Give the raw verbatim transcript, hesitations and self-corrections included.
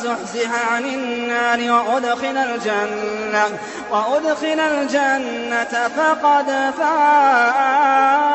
زحزح عن النار وأدخل الجنة, وأدخل الجنة فقد فاز.